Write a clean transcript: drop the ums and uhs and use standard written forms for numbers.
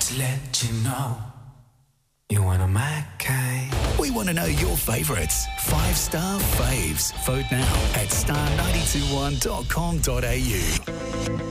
Just let you know you one of my kind. We want to know your favourites. 5-star faves. Vote now at star921.com.au.